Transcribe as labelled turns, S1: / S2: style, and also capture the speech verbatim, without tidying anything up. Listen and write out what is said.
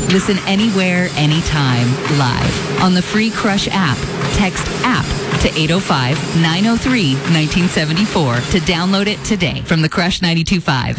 S1: Listen anywhere, anytime, live on the free Crush app. Text app to eight oh five, nine oh three, nineteen seventy-four to download it today from the Crush ninety-two point five.